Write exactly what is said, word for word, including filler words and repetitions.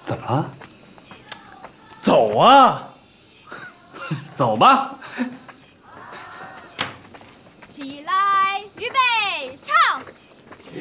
怎么了？ 走啊，走吧。 起来，预备。